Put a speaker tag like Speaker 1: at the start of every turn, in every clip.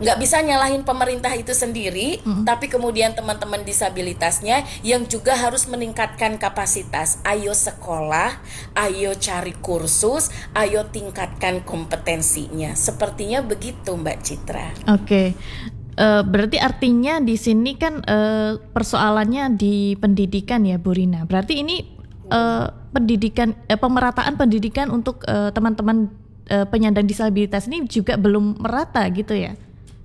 Speaker 1: nggak bisa nyalahin pemerintah itu sendiri, tapi kemudian teman-teman disabilitasnya yang juga harus meningkatkan kapasitas. Ayo sekolah, ayo cari kursus, ayo tingkatkan kompetensinya. Sepertinya begitu Mbak Citra.
Speaker 2: Oke. Berarti artinya di sini kan persoalannya di pendidikan ya Bu Rina. Berarti ini pendidikan, pemerataan pendidikan untuk teman-teman penyandang disabilitas ini juga belum merata gitu ya?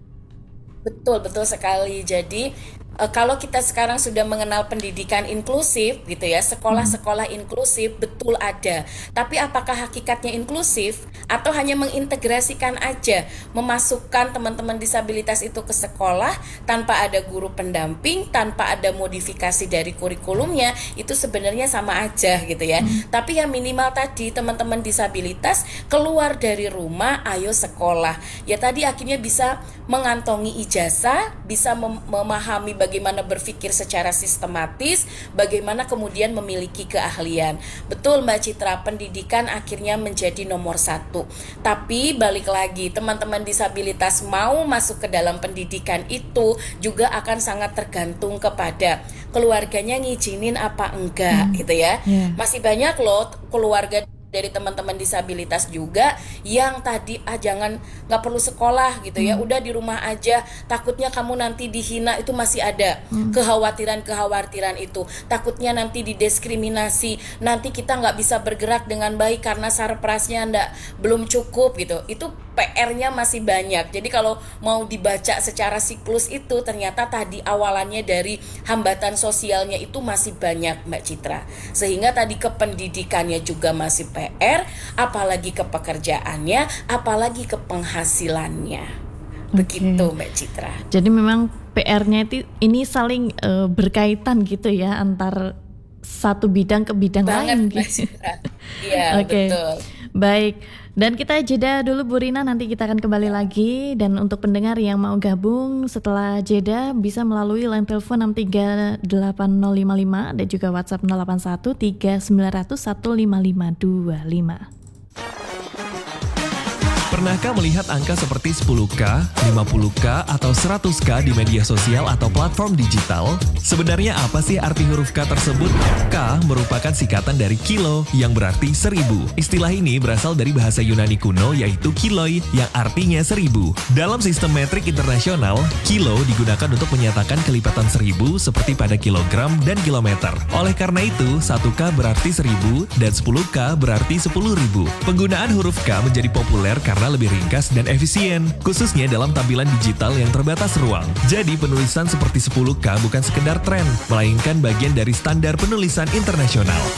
Speaker 1: Betul, betul sekali. Jadi kalau kita sekarang sudah mengenal pendidikan inklusif gitu ya, sekolah-sekolah inklusif betul ada. Tapi apakah hakikatnya inklusif atau hanya mengintegrasikan aja, memasukkan teman-teman disabilitas itu ke sekolah tanpa ada guru pendamping, tanpa ada modifikasi dari kurikulumnya, itu sebenarnya sama aja gitu ya. Tapi yang minimal tadi teman-teman disabilitas keluar dari rumah, ayo sekolah. Ya tadi akhirnya bisa mengantongi ijazah, bisa memahami bagaimana berpikir secara sistematis, bagaimana kemudian memiliki keahlian. Betul Mbak Citra, pendidikan akhirnya menjadi nomor 1. Tapi balik lagi, teman-teman disabilitas mau masuk ke dalam pendidikan itu juga akan sangat tergantung kepada keluarganya ngizinin apa enggak gitu ya. Masih banyak loh keluarga dari teman-teman disabilitas juga yang tadi jangan, nggak perlu sekolah gitu ya, udah di rumah aja, takutnya kamu nanti dihina, itu masih ada kekhawatiran itu, takutnya nanti didiskriminasi, nanti kita nggak bisa bergerak dengan baik karena sarprasnya belum cukup gitu. Itu PR-nya masih banyak. Jadi kalau mau dibaca secara siklus itu ternyata tadi awalannya dari hambatan sosialnya itu masih banyak Mbak Citra. Sehingga tadi ke pendidikannya juga masih PR, apalagi ke pekerjaannya, apalagi ke penghasilannya. Begitu Mbak Citra.
Speaker 2: Jadi memang PR-nya ini saling berkaitan gitu ya, antar satu bidang ke bidang lain gitu.
Speaker 1: Iya, betul.
Speaker 2: Baik. Dan kita jeda dulu Bu Rina, nanti kita akan kembali lagi. Dan untuk pendengar yang mau gabung setelah jeda bisa melalui line telepon 6388055 dan juga WhatsApp 0813901525.
Speaker 3: Pernahkah melihat angka seperti 10K, 50K, atau 100K di media sosial atau platform digital? Sebenarnya apa sih arti huruf K tersebut? K merupakan singkatan dari kilo yang berarti 1000. Istilah ini berasal dari bahasa Yunani kuno yaitu kiloi yang artinya 1000. Dalam sistem metrik internasional, kilo digunakan untuk menyatakan kelipatan 1000 seperti pada kilogram dan kilometer. Oleh karena itu, 1K berarti 1000 dan 10K berarti 10.000. Penggunaan huruf K menjadi populer karena lebih ringkas dan efisien, khususnya dalam tampilan digital yang terbatas ruang. Jadi penulisan seperti 10K bukan sekedar tren, melainkan bagian dari standar penulisan internasional.